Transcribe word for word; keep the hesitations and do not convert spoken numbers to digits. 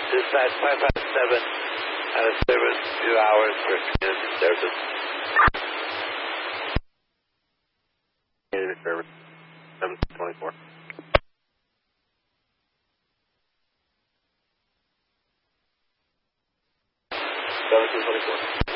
Dispatch five five seven out of service, two hours for community service. Community service, seven twenty-four. seven twenty-four.